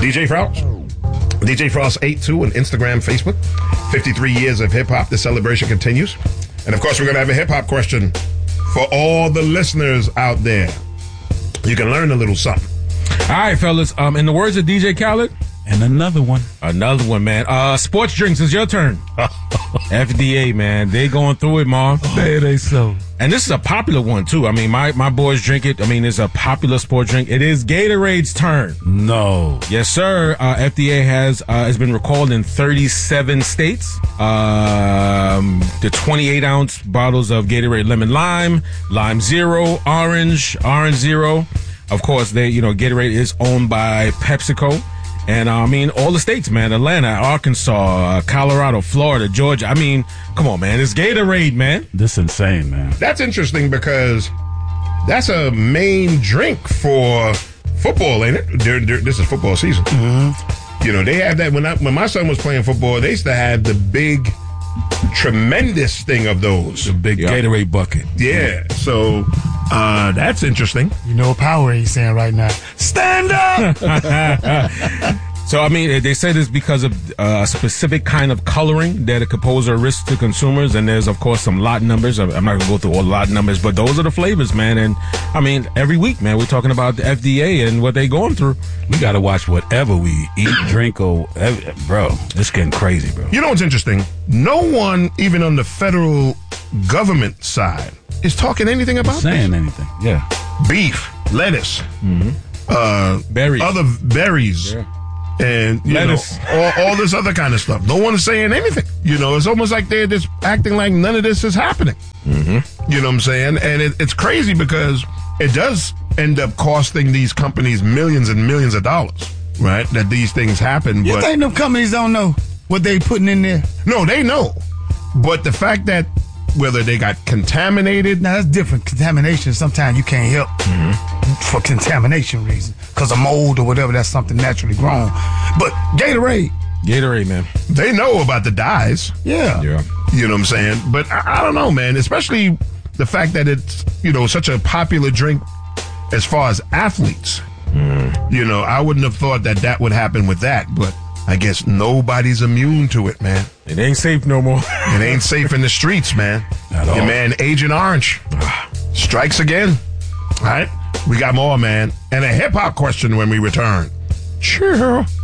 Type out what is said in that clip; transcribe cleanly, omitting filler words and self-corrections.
DJ Frost. DJ Frost 82 on Instagram, Facebook. 53 years of hip-hop. The celebration continues. And, of course, we're going to have a hip-hop question for all the listeners out there. You can learn a little something. All right, fellas. In the words of DJ Khaled. And another one, man. Sports drinks, is your turn. FDA, man. They going through it, Mom. They so. And this is a popular one, too. I mean, my boys drink it. I mean, it's a popular sport drink. It is Gatorade's turn. No. Yes, sir. FDA has been recalled in 37 states. The 28-ounce bottles of Gatorade Lemon Lime, Lime Zero, Orange Zero. Of course, Gatorade is owned by PepsiCo. And, I mean, all the states, man. Atlanta, Arkansas, Colorado, Florida, Georgia. I mean, come on, man. It's Gatorade, man. This is insane, man. That's interesting because that's a main drink for football, ain't it? This is football season. Mm-hmm. They have that. When my son was playing football, they used to have the big, tremendous thing of those. The big Gatorade bucket. Yeah. So that's interesting. You know what Powerade saying right now? Stand up! So, I mean, they say this because of a specific kind of coloring that it could pose a risk to consumers. And there's, of course, some lot numbers. I'm not going to go through all the lot numbers, but those are the flavors, man. And, I mean, every week, man, we're talking about the FDA and what they going through. We got to watch whatever we eat, drink, bro, it's getting crazy, bro. You know what's interesting? No one, even on the federal government side, is talking anything about saying this. Anything, yeah. Beef, lettuce, berries. Other berries. Yeah. And all this other kind of stuff. No one is saying anything. It's almost like they're just acting like none of this is happening. Mm-hmm. You know what I'm saying? And it's crazy because it does end up costing these companies millions and millions of dollars, right? That these things happen. You think them companies don't know what they putting in there? No, they know. But the fact that whether they got contaminated. Now, that's different. Contamination, sometimes you can't help for contamination reasons. Because of mold or whatever, that's something naturally grown. But Gatorade, man. They know about the dyes. Yeah. You know what I'm saying? But I don't know, man. Especially the fact that it's, such a popular drink as far as athletes. I wouldn't have thought that would happen with that. But I guess nobody's immune to it, man. It ain't safe no more. It ain't safe in the streets, man. At all. Your man, Agent Orange, strikes again. All right? We got more, man. And a hip-hop question when we return. Sure.